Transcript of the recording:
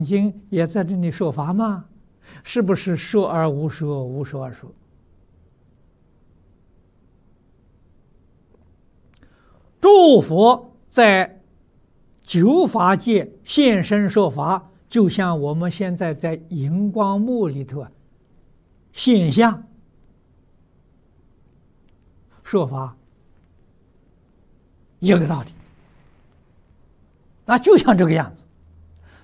经也在这里说法吗？是不是说而无说，无说而说？诸佛在九法界现身说法，就像我们现在在荧光幕里头现象说法，一个道理，那就像这个样子。